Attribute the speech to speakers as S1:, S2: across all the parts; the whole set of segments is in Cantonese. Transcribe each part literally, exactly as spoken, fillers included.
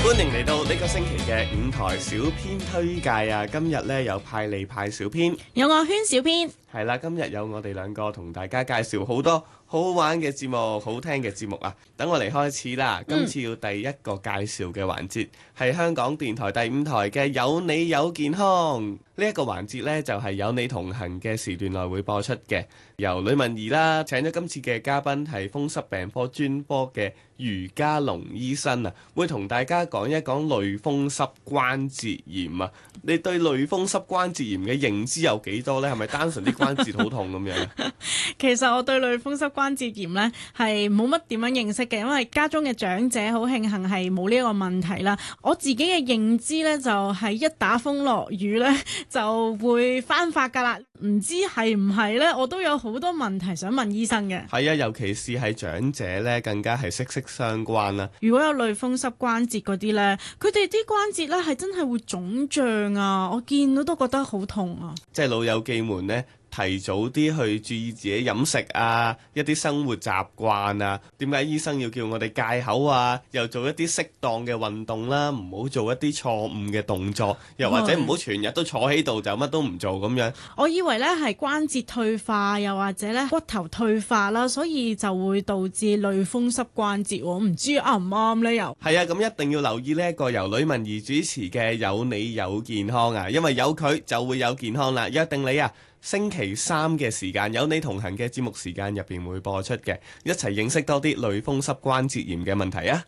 S1: 歡迎嚟到呢個星期嘅五台小編推介啊！今日呢，有派利派小編，
S2: 有我圈小編，
S1: 係啦，今日有我哋兩個同大家介紹好多好好玩嘅節目、好聽嘅節目啊！等我嚟開始啦！今次要第一個介紹嘅環節係香港電台第五台嘅有你有健康呢一個環節呢，就係有你同行嘅時段內會播出嘅，由呂文儀啦請咗今次嘅嘉賓係風濕病科專科嘅余嘉龍醫生啊，會同大家講一講類風濕關節炎啊！你對類風濕關節炎嘅認知有幾多呢？係咪單純啲關節好痛咁樣？
S2: 其實我對類風濕關節炎呢係冇乜點樣認識嘅，因為家中嘅長者好慶幸係冇呢一個問題啦。我自己嘅認知呢，就係一打風落雨呢就會翻發㗎啦。唔知係唔係呢？我都有好多問題想問醫生嘅。
S1: 係啊，尤其是係長者呢，更加係息息相關啦。
S2: 如果有類風濕關節嗰啲呢，佢哋啲關節呢係真係會腫脹啊！我見到都覺得好痛啊！
S1: 即係老友記們呢，提早啲去注意自己飲食啊，一啲生活習慣啊。點解醫生要叫我哋戒口啊？又做一啲適當嘅運動啦，唔好做一啲錯誤嘅動作，又或者唔好全日都坐喺度就乜都唔做咁樣。
S2: 我以為呢係關節退化，又或者呢骨頭退化啦，所以就會導致類風濕關節。我唔知啱唔啱呢？又
S1: 係啊，咁一定要留意呢一個由呂文儀主持嘅有你有健康啊，因為有佢就會有健康啦，約定你啊！星期三嘅時間有你同行嘅節目時間入邊會播出嘅，一齊認識多啲類風濕關節炎嘅問題啊！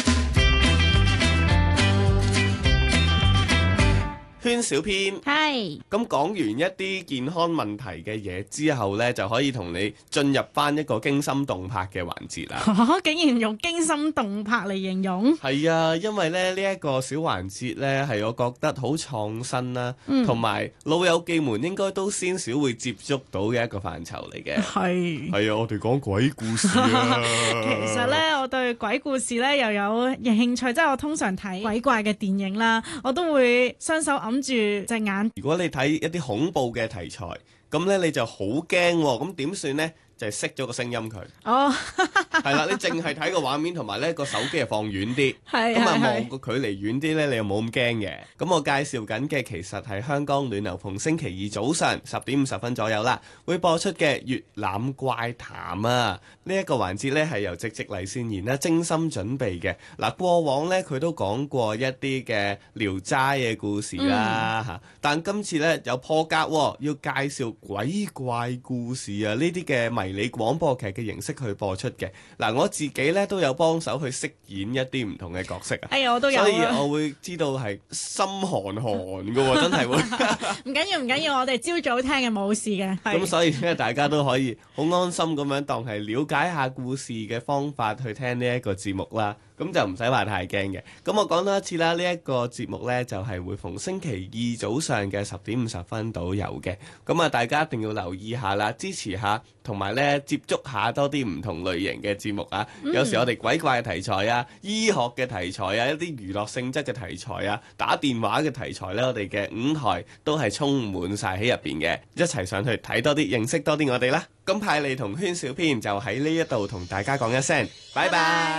S1: 圈小編
S2: 係
S1: 咁講完一啲健康問題嘅嘢之後呢，就可以同你進入翻一個驚心動魄嘅環節啦。
S2: 竟然用驚心動魄嚟形容？
S1: 係啊，因為咧呢一、這個小環節呢，係我覺得好創新啦，同埋、嗯、老友記們應該都先少會接觸到嘅一個範疇嚟嘅。係係啊，我哋講鬼故事啊。
S2: 其實呢，我對鬼故事呢又有興趣，即係我通常睇鬼怪嘅電影啦，我都會雙手揞住隻眼。
S1: 如果你睇一啲恐怖嘅題材，咁咧你就好驚喎，咁點算呢？就係熄咗個聲音佢。哦，係啦，你淨係睇個畫面，同埋咧個手機係放遠啲，咁啊望個距離遠啲咧，你又冇咁驚嘅。咁我介紹緊嘅其實係香港暖流逢星期二早上十點五十分左右啦，會播出嘅《粵覽怪談》啊。呢、這、一個環節咧係由直直黎善言啦精心準備嘅。嗱，過往咧佢都講過一啲嘅聊齋嘅故事啦嚇，嗯、但今次咧有破格、哦，要介紹鬼怪故事啊！呢啲嘅迷你廣播劇嘅形式去播出嘅。嗱，我自己咧都有幫手去飾演一啲唔同嘅角色啊。
S2: 哎呀，我都有，
S1: 所以我會知道係心寒寒嘅喎，真係會。
S2: 唔緊要唔緊要，我哋朝早聽嘅冇事嘅。
S1: 咁所以咧，大家都可以好安心咁樣當係了解下故事嘅方法去聽呢一個節目啦。咁就唔使話太驚嘅。咁我講多一次啦，呢、這、一個節目呢，就係、是、會逢星期二早上嘅十點五十分到有嘅。咁啊，大家一定要留意下啦，支持下，同埋呢接觸下多啲唔同類型嘅節目啊。嗯、有時我哋鬼怪嘅題材啊、醫學嘅題材啊、一啲娛樂性質嘅題材啊、打電話嘅題材呢，我哋嘅五台都係充滿晒喺入邊嘅。一齊上去睇多啲，認識多啲我哋啦。咁派利同圈小編就喺呢一度同大家講一聲，拜拜。